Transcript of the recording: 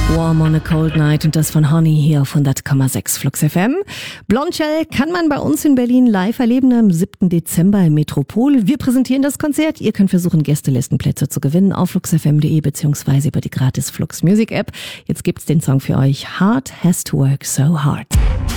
Warm on a Cold Night und das von Honey hier auf 100,6 Flux FM. Blondshell kann man bei uns in Berlin live erleben am 7. Dezember im Metropol. Wir präsentieren das Konzert. Ihr könnt versuchen, Gästelistenplätze zu gewinnen auf fluxfm.de bzw. über die gratis Flux Music App. Jetzt gibt's den Song für euch. Heart Has to Work So Hard.